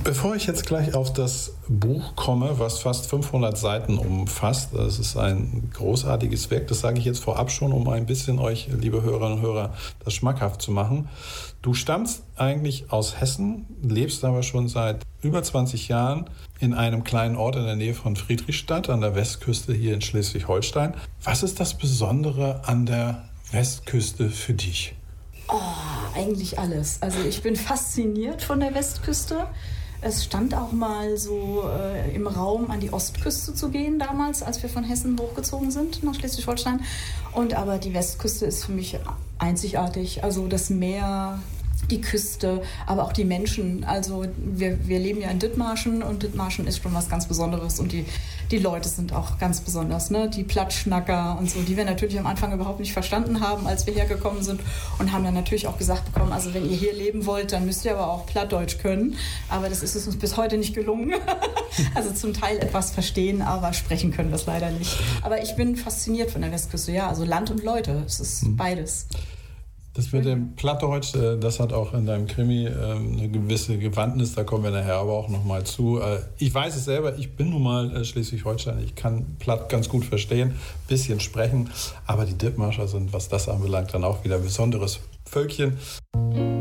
Bevor ich jetzt gleich auf das Buch komme, was fast 500 Seiten umfasst, das ist ein großartiges Werk, das sage ich jetzt vorab schon, um ein bisschen euch, liebe Hörerinnen und Hörer, das schmackhaft zu machen. Du stammst eigentlich aus Hessen, lebst aber schon seit über 20 Jahren in einem kleinen Ort in der Nähe von Friedrichstadt an der Westküste hier in Schleswig-Holstein. Was ist das Besondere an der Westküste für dich? Eigentlich alles. Also ich bin fasziniert von der Westküste. Es stand auch mal so im Raum, an die Ostküste zu gehen damals, als wir von Hessen hochgezogen sind nach Schleswig-Holstein. Aber die Westküste ist für mich einzigartig. Also das Meer, die Küste, aber auch die Menschen. Also wir leben ja in Dithmarschen und Dithmarschen ist schon was ganz Besonderes und die Leute sind auch ganz besonders, ne? Die Plattschnacker und so, die wir natürlich am Anfang überhaupt nicht verstanden haben, als wir hergekommen sind und haben dann natürlich auch gesagt bekommen, also wenn ihr hier leben wollt, dann müsst ihr aber auch Plattdeutsch können. Aber das ist uns bis heute nicht gelungen. Also zum Teil etwas verstehen, aber sprechen können wir es leider nicht. Aber ich bin fasziniert von der Westküste, ja, also Land und Leute, es ist beides. Das mit dem Plattdeutsch, das hat auch in deinem Krimi eine gewisse Bewandtnis, da kommen wir nachher aber auch nochmal zu. Ich weiß es selber, ich bin nun mal Schleswig-Holstein, ich kann Platt ganz gut verstehen, bisschen sprechen, aber die Dithmarscher sind, was das anbelangt, dann auch wieder ein besonderes Völkchen.